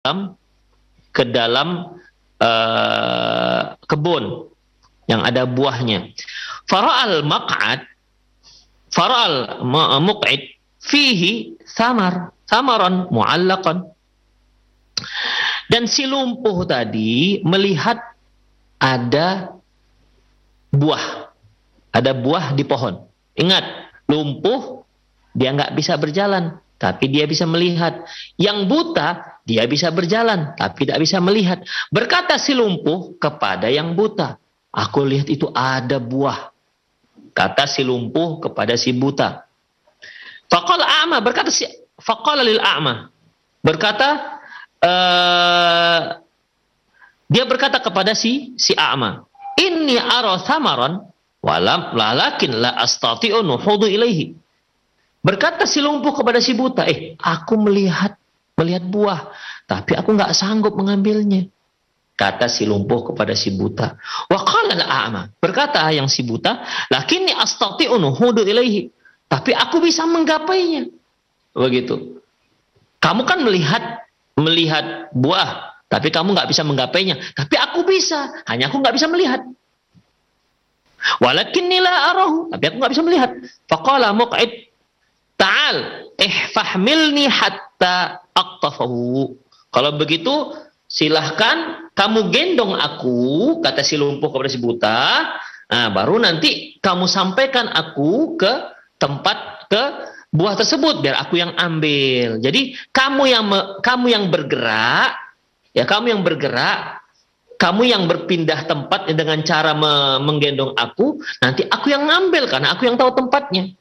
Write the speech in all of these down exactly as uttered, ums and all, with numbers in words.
dalam ke dalam uh, kebun yang ada buahnya. Fara'al maq'ad, fara'al muq'id fihi samar, samaran mu'allaqan. Dan si lumpuh tadi melihat ada buah, ada buah di pohon. Ingat, lumpuh dia nggak bisa berjalan, tapi dia bisa melihat. Yang buta, dia bisa berjalan, tapi tidak bisa melihat. Berkata si lumpuh kepada yang buta, aku lihat itu ada buah. Kata si lumpuh kepada si buta. Faqala a'ma, berkata si, faqala lil a'ma, berkata, uh, dia berkata kepada si si a'ma, inni ara thamaran walam lalakin la astati'u nuhudu ilaihi. Berkata si lumpuh kepada si buta, eh, aku melihat melihat buah, tapi aku nggak sanggup mengambilnya. Kata si lumpuh kepada si buta. Wa qala al-a'ma, berkata yang si buta, lakinni astati'u nuhudu ilaihi, tapi aku bisa menggapainya. Begitu. Kamu kan melihat melihat buah, tapi kamu nggak bisa menggapainya. Tapi aku bisa, hanya aku nggak bisa melihat. Walakinni la arahu, tapi aku nggak bisa melihat. Faqala muq'id, ta'al, ihfahmilni hatta aqtafahu. Kalau begitu, silahkan kamu gendong aku, kata si lumpuh kepada si buta. Nah, baru nanti kamu sampaikan aku ke tempat, ke buah tersebut, biar aku yang ambil. Jadi kamu yang me, kamu yang bergerak, ya kamu yang bergerak, kamu yang berpindah tempat dengan cara me, menggendong aku. Nanti aku yang ngambil karena aku yang tahu tempatnya.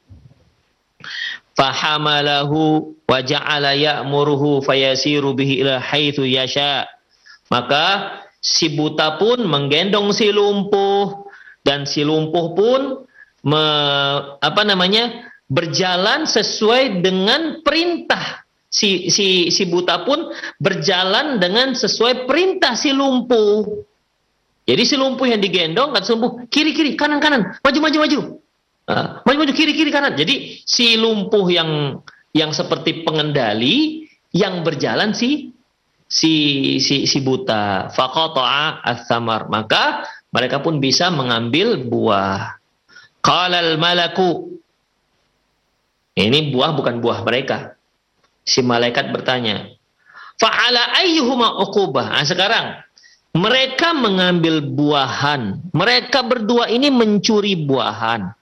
Fahamalahu wa ja'ala ya'muruhu fayasiru bihi ila haitsu yasha. Maka si buta pun menggendong si lumpuh, dan si lumpuh pun me, apa namanya berjalan sesuai dengan perintah. Si si si buta pun berjalan dengan sesuai perintah si lumpuh. Jadi si lumpuh yang digendong kata si lumpuh, kiri kiri, kanan kanan, maju maju maju. Uh, maju maju kiri kiri kanan. Jadi si lumpuh yang yang seperti pengendali, yang berjalan si si si si buta. Faqata'a ats-tsamar, maka mereka pun bisa mengambil buah. Qalal malaku, ini buah bukan buah mereka. Si malaikat bertanya, fa'ala ayyuhuma uqubah. Nah, sekarang mereka mengambil buahan. Mereka berdua ini mencuri buahan.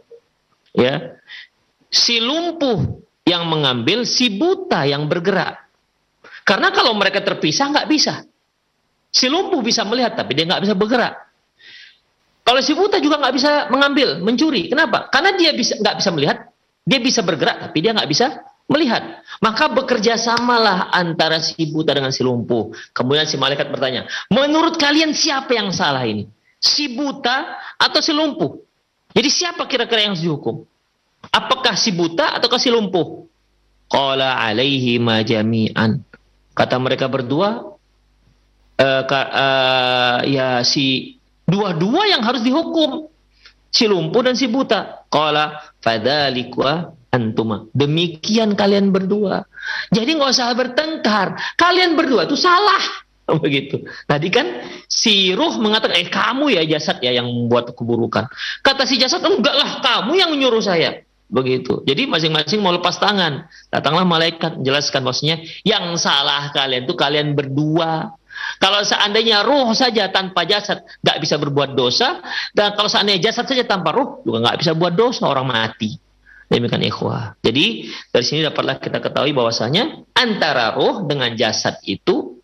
Ya, si lumpuh yang mengambil, si buta yang bergerak. Karena kalau mereka terpisah nggak bisa. Si lumpuh bisa melihat tapi dia nggak bisa bergerak. Kalau si buta juga nggak bisa mengambil, mencuri. Kenapa? Karena dia bisa nggak bisa melihat, dia bisa bergerak tapi dia nggak bisa melihat. Maka bekerja samalah antara si buta dengan si lumpuh. Kemudian si malaikat bertanya, menurut kalian siapa yang salah ini? Si buta atau si lumpuh? Jadi siapa kira-kira yang harus dihukum? Apakah si buta ataukah si lumpuh? Qala alaihi ma jami'an. Kata mereka berdua, uh, ka, uh, ya si dua-dua yang harus dihukum. Si lumpuh dan si buta. Qala fadzalika antuma. Demikian kalian berdua. Jadi nggak usah bertengkar. Kalian berdua itu salah. Begitu. Tadi kan si ruh mengatakan, eh kamu ya jasad ya yang membuat keburukan. Kata si jasad, enggak lah, kamu yang menyuruh saya. Begitu. Jadi masing-masing mau lepas tangan. Datanglah malaikat menjelaskan, maksudnya yang salah kalian itu kalian berdua. Kalau seandainya ruh saja tanpa jasad nggak bisa berbuat dosa, dan kalau seandainya jasad saja tanpa ruh juga nggak bisa buat dosa, orang mati. Demikian ikhwah. Jadi dari sini dapatlah kita ketahui bahwasanya antara ruh dengan jasad itu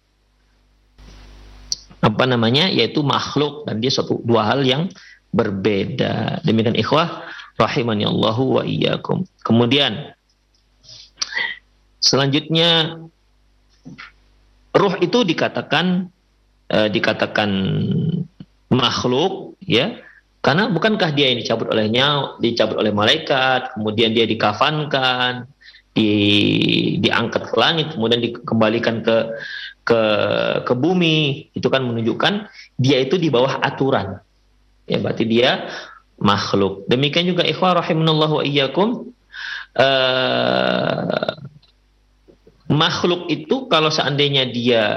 apa namanya, yaitu makhluk, dan dia suatu dua hal yang berbeda. Demikian ikhwah rahimani Allahu wa iyyakum. Kemudian selanjutnya ruh itu dikatakan eh, dikatakan makhluk, ya, karena bukankah dia yang dicabut olehnya, dicabut oleh malaikat, kemudian dia dikafankan, di diangkat ke langit, kemudian dikembalikan ke ke ke bumi. Itu kan menunjukkan dia itu di bawah aturan. Ya, berarti dia makhluk. Demikian juga ikhwah rahimanallahu wa iyyakum, uh, makhluk itu kalau seandainya dia